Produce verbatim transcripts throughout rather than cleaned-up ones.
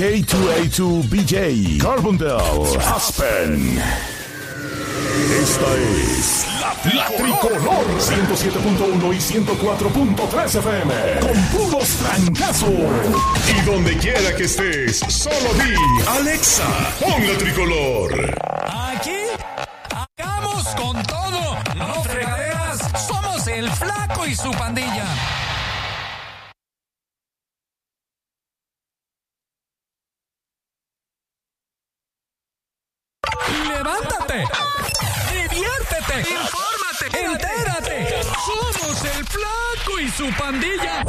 A dos A dos B J, Carbondale, Aspen. Esta es la, la Tricolor ciento siete punto uno y ciento cuatro punto tres F M. Con puros francazos. Y donde quiera que estés, solo di Alexa, pon la Tricolor. Aquí, hagamos con todo. No fregaderas, somos el Flaco y su pandilla. ¡Levántate! ¡Diviértete! ¡Infórmate! ¡Entérate! ¡Somos el Flaco y su pandilla!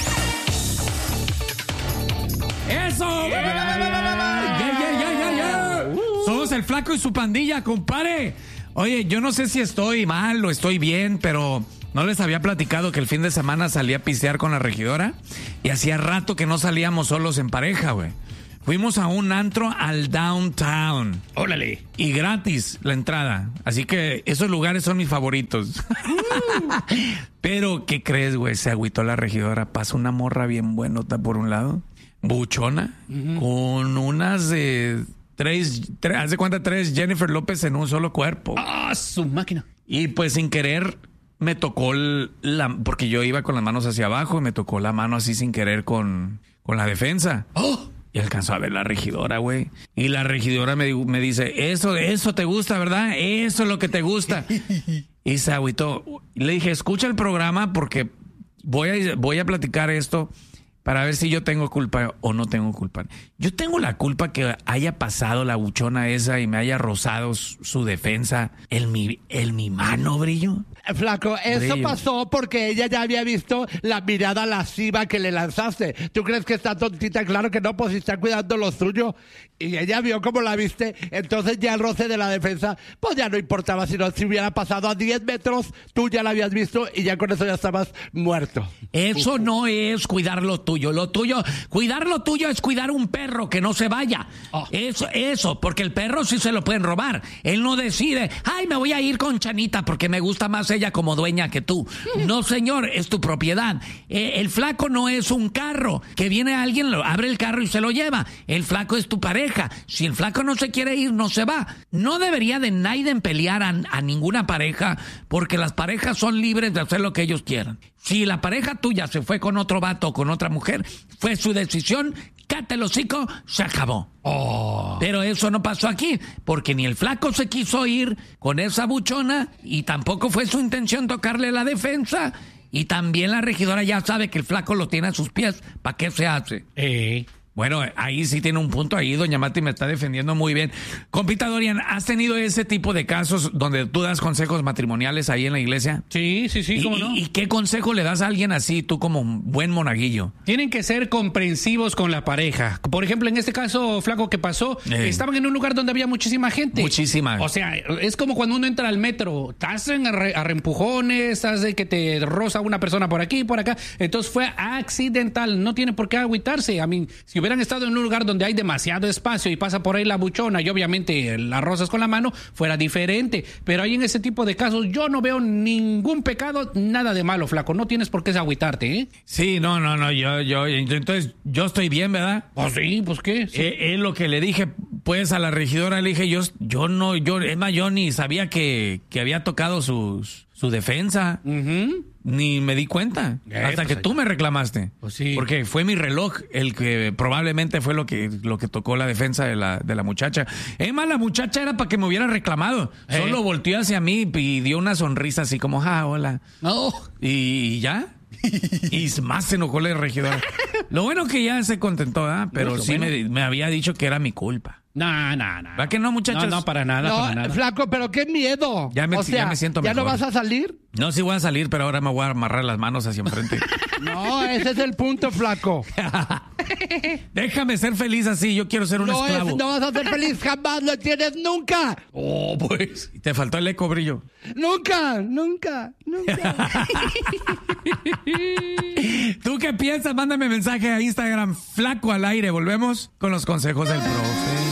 ¡Eso! ¡Ya, ya, ya, ya, ya! Somos el Flaco y su pandilla, compadre. Oye, yo no sé si estoy mal o estoy bien, pero no les había platicado que el fin de semana salí a pistear con la regidora y hacía rato que no salíamos solos en pareja, güey. Fuimos a un antro al downtown. Órale. Y gratis la entrada. Así que esos lugares son mis favoritos. Pero, ¿qué crees, güey? Se agüitó la regidora. Pasa una morra bien buenota por un lado. Buchona. Uh-huh. Con unas de... Tres, tres, haz de cuenta, tres Jennifer López en un solo cuerpo. ¡Ah, su máquina! Y pues sin querer me tocó la... Porque yo iba con las manos hacia abajo y me tocó la mano así sin querer con, con la defensa. ¡Oh! Y alcanzó a ver la regidora, güey. Y la regidora me, me dice, eso, eso te gusta, ¿verdad? Eso es lo que te gusta. Y se agüitó. Le dije, escucha el programa porque voy a, voy a platicar esto para ver si yo tengo culpa o no tengo culpa. Yo tengo la culpa que haya pasado la buchona esa y me haya rozado su, su defensa en mi, en mi mano, Brillo. Flaco, eso Brillo. Pasó porque ella ya había visto la mirada lasciva que le lanzaste. ¿Tú crees que está tontita? Claro que no, pues si está cuidando lo suyo. Y ella vio cómo la viste, entonces ya el roce de la defensa, pues ya no importaba, sino si hubiera pasado a diez metros, tú ya la habías visto y ya con eso ya estabas muerto. Eso uh-huh. no es cuidar lo tuyo. Lo tuyo, cuidar lo tuyo es cuidar un perro que no se vaya. Oh. Eso, eso, porque el perro sí se lo pueden robar. Él no decide, ay, me voy a ir con Chanita porque me gusta más ella como dueña que tú. No, señor, es tu propiedad. Eh, el flaco no es un carro, que viene alguien, lo, abre el carro y se lo lleva. El flaco es tu pareja. Si el flaco no se quiere ir, no se va. No debería de nadie pelear a, a ninguna pareja, porque las parejas son libres de hacer lo que ellos quieran. Si la pareja tuya se fue con otro vato o con otra mujer, fue su decisión, cállate el hocico, se acabó. Oh. Pero eso no pasó aquí, porque ni el flaco se quiso ir con esa buchona y tampoco fue su intención tocarle la defensa. Y también la regidora ya sabe que el flaco lo tiene a sus pies. ¿Para qué se hace? Eh. Bueno, ahí sí tiene un punto ahí, doña Mati me está defendiendo muy bien. Compita Dorian, ¿has tenido ese tipo de casos donde tú das consejos matrimoniales ahí en la iglesia? Sí, sí, sí, cómo no. ¿Y qué consejo le das a alguien así, tú como un buen monaguillo? Tienen que ser comprensivos con la pareja. Por ejemplo, en este caso, Flaco, que pasó, eh. estaban en un lugar donde había muchísima gente. Muchísima. O sea, es como cuando uno entra al metro, estás en arrempujones, estás de que te roza una persona por aquí, por acá. Entonces fue accidental, no tiene por qué agüitarse. A mí, si hubieran estado en un lugar donde hay demasiado espacio y pasa por ahí la buchona y obviamente las rozas con la mano, fuera diferente. Pero ahí en ese tipo de casos yo no veo ningún pecado, nada de malo, Flaco. No tienes por qué agüitarte, ¿eh? Sí, no, no, no, yo, yo, entonces yo estoy bien, ¿verdad? Pues sí, pues qué. Sí. Eh, es lo que le dije, pues a la regidora le dije, yo, yo no, yo, es más, yo ni sabía que, que había tocado sus, su defensa. Uh-huh. Ni me di cuenta, eh, hasta pues que tú me reclamaste. Pues sí. Porque fue mi reloj el que probablemente fue lo que lo que tocó la defensa de la de la muchacha. Es más, la muchacha era para que me hubiera reclamado. Eh. Solo volteó hacia mí y dio una sonrisa así como, ah, hola. No. Y ya. Y más se enojó la regidora. Lo bueno que ya se contentó, ¿eh? Pero no, sí bueno. me, me había dicho que era mi culpa. No, no, no. ¿Va que no, muchachos? No, no, para nada, no, para nada. Flaco, pero qué miedo. Ya me, o sea, ya me siento mejor. ¿Ya no vas a salir? No, sí voy a salir, pero ahora me voy a amarrar las manos hacia enfrente. No, ese es el punto, Flaco. Déjame ser feliz así, yo quiero ser un no esclavo. Es, no vas a ser feliz, jamás lo tienes nunca. Oh, pues. Te faltó el eco, Brillo. Nunca, nunca, nunca. ¿Tú qué piensas? Mándame mensaje a Instagram, Flaco al aire. Volvemos con los consejos del profe.